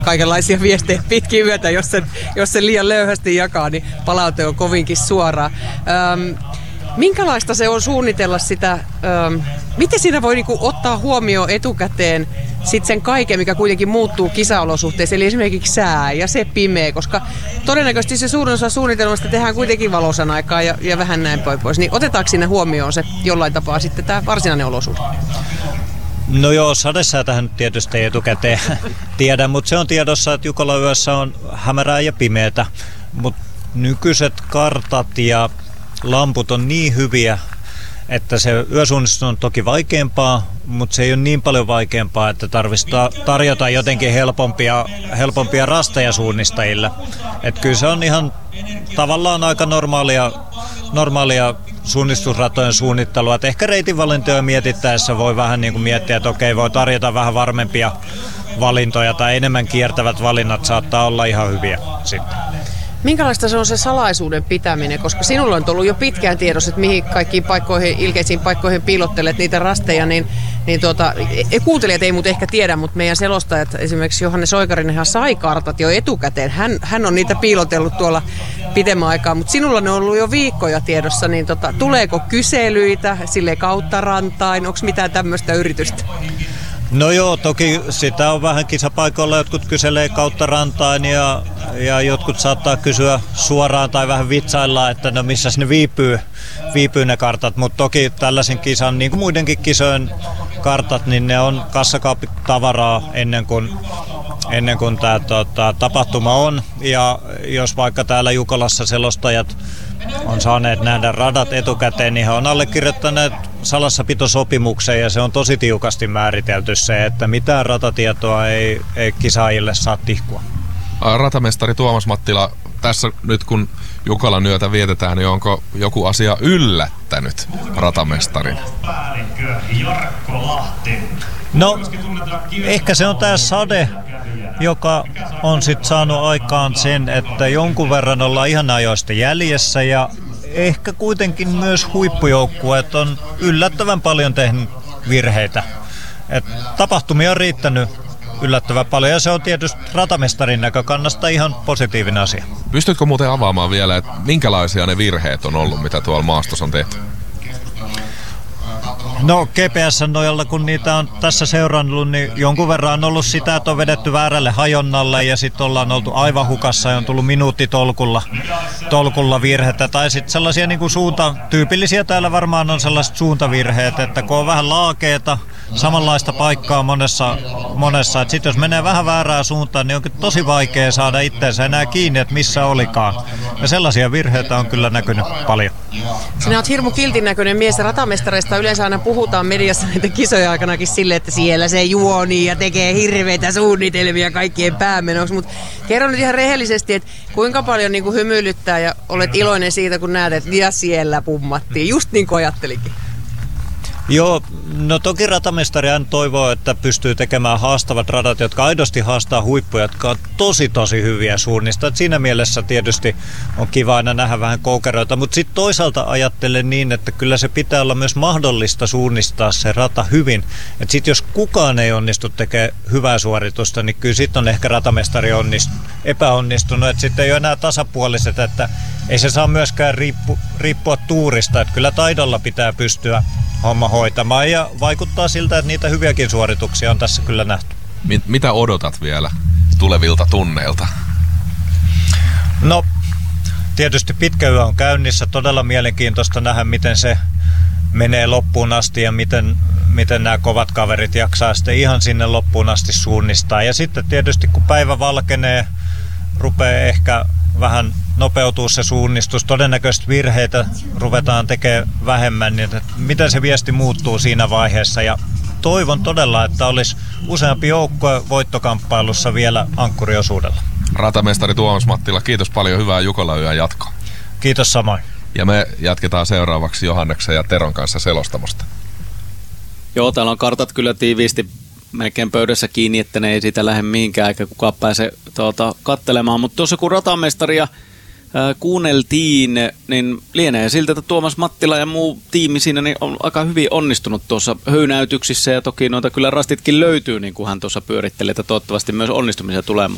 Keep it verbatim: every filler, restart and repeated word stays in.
kaikenlaisia viestejä pitkin yötä, jos sen, jos sen liian löyhästi jakaa, niin palaute on kovinkin suoraa. Öm, minkälaista se on suunnitella sitä, öm, miten siinä voi niinku ottaa huomioon etukäteen sit sen kaiken, mikä kuitenkin muuttuu kisaolosuhteissa, eli esimerkiksi sää ja se pimeä, koska todennäköisesti se suurin osa suunnitelmasta tehdään kuitenkin valosan aikaa ja, ja vähän näin pois, niin otetaanko siinä huomioon se jollain tapaa sitten tämä varsinainen olosuhde? No joo, sadesäätähän nyt tietysti ei etukäteen tiedä, mutta se on tiedossa, että Jukolan yössä on hämärää ja pimeätä. Mutta nykyiset kartat ja lamput on niin hyviä, että se yösuunnistus on toki vaikeampaa, mutta se ei ole niin paljon vaikeampaa, että tarvitsisi tarjota jotenkin helpompia, helpompia rasteja suunnistajille. Että kyllä se on ihan tavallaan aika normaalia, normaalia suunnistusratojen suunnittelua. Et ehkä reitinvalintoja mietittäessä voi vähän niin kuin miettiä, että okei, voi tarjota vähän varmempia valintoja tai enemmän kiertävät valinnat saattaa olla ihan hyviä sitten. Minkälaista se on se salaisuuden pitäminen, koska sinulla on ollut jo pitkään tiedossa, että mihin kaikkiin paikkoihin, ilkeisiin paikkoihin piilottelet niitä rasteja, niin, niin tuota, kuuntelijat ei muuten ehkä tiedä, mutta meidän selostajat, esimerkiksi Johannes Oikarinenhan sai kartat jo etukäteen. Hän, hän on niitä piilotellut tuolla pitemmän aikaa, mutta sinulla ne on ollut jo viikkoja tiedossa, niin tota, tuleeko kyselyitä sille kautta rantain, onko mitään tämmöistä yritystä? No joo, toki sitä on vähän kisapaikoilla, jotkut kyselee kautta rantain ja, ja jotkut saattaa kysyä suoraan tai vähän vitsailla, että no missäs ne viipyy, viipyy ne kartat, mutta toki tällaisen kisan, niin kuin muidenkin kisojen kartat, niin ne on kassakaappitavaraa ennen kuin, ennen kuin tämä tota, tapahtuma on. Ja jos vaikka täällä Jukolassa selostajat on saaneet nähdä radat etukäteen, niin he on allekirjoittaneet salassapitosopimuksen ja se on tosi tiukasti määritelty se, että mitään ratatietoa ei, ei kisaajille saa tihkua. Ratamestari Tuomas Mattila, tässä nyt kun Jukolan yötä vietetään, niin onko joku asia yllättänyt ratamestarin? No, ehkä se on tämä sade, joka on sitten saanut aikaan sen, että jonkun verran ollaan ihan ajoista jäljessä ja ehkä kuitenkin myös huippujoukkueet on yllättävän paljon tehnyt virheitä. Et tapahtumia on riittänyt yllättävän paljon ja se on tietysti ratamestarin näkökannasta ihan positiivinen asia. Pystytkö muuten avaamaan vielä, että minkälaisia ne virheet on ollut, mitä tuolla maastossa on tehty? No G P S:n nojalla, kun niitä on tässä seurannut, niin jonkun verran on ollut sitä, että on vedetty väärälle hajonnalle ja sitten ollaan oltu aivan hukassa ja on tullut minuuttitolkulla tolkulla virhettä. Tai sitten sellaisia niin kuin suunta, tyypillisiä täällä varmaan on sellaiset suuntavirheet, että kun on vähän laakeeta, samanlaista paikkaa monessa, monessa että sitten jos menee vähän väärään suuntaan, niin onkin tosi vaikea saada itseensä enää kiinni, että missä olikaan. Ja sellaisia virheitä on kyllä näkynyt paljon. Sinä olet hirmu kiltin näköinen mies ja ratamestareista yleensä aina puhutaan mediassa näitä kisoja aikanakin silleen, että siellä se juoni ja tekee hirveitä suunnitelmia kaikkien päämenoksi, mutta kerro nyt ihan rehellisesti, että kuinka paljon niin kuin hymyilyttää ja olet iloinen siitä, kun näet, että ja siellä pummattiin, just niin kuin ajattelikin. Joo, no toki ratamestari aina toivoo, että pystyy tekemään haastavat radat, jotka aidosti haastaa huippuja, jotka on tosi tosi hyviä suunnistaa. Siinä mielessä tietysti on kiva aina nähdä vähän koukeroita, mutta sitten toisaalta ajattelen niin, että kyllä se pitää olla myös mahdollista suunnistaa se rata hyvin. Että sitten jos kukaan ei onnistu tekemään hyvää suoritusta, niin kyllä sitten on ehkä ratamestari onnist, epäonnistunut. Että sitten ei ole enää tasapuoliset, että ei se saa myöskään riippu, riippua tuurista, että kyllä taidolla pitää pystyä homma hoitamaan ja vaikuttaa siltä, että niitä hyviäkin suorituksia on tässä kyllä nähty. Mit, mitä odotat vielä tulevilta tunneilta? No, tietysti pitkä yö on käynnissä. Todella mielenkiintoista nähdä, miten se menee loppuun asti ja miten, miten nämä kovat kaverit jaksaa sitten ihan sinne loppuun asti suunnistaa. Ja sitten tietysti kun päivä valkenee, rupeaa ehkä vähän nopeutuu se suunnistus, todennäköisesti virheitä ruvetaan tekemään vähemmän, niin että miten se viesti muuttuu siinä vaiheessa. Ja toivon todella, että olisi useampi joukkue voittokamppailussa vielä ankkuriosuudella. Ratamestari Tuomas Mattila, kiitos paljon, hyvää Jukolan yön jatkoa. Kiitos samoin. Ja me jatketaan seuraavaksi Johanneksen ja Teron kanssa selostamosta. Joo, täällä on kartat kyllä tiiviisti melkein pöydässä kiinni, että ne ei siitä lähde mihinkään eikä kukaan pääse tuota, kattelemaan. Mutta tuossa kun ratamestaria ää, kuunneltiin, niin lienee siltä, että Tuomas Mattila ja muu tiimi siinä niin on aika hyvin onnistunut tuossa höynäytyksissä ja toki noita kyllä rastitkin löytyy, niin kuin hän tuossa pyöritteli, että toivottavasti myös onnistumisia tulee.